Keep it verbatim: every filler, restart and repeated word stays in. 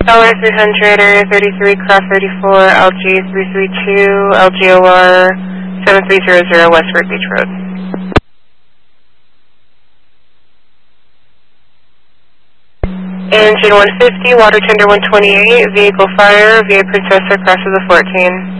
Dollar three hundred, Area thirty-three, Cross thirty-four, L G three three two, L G O R seven three zero zero, Westford Beach Road. Engine one fifty, water tender one twenty-eight, vehicle fire, via Princessa, crosses the fourteen.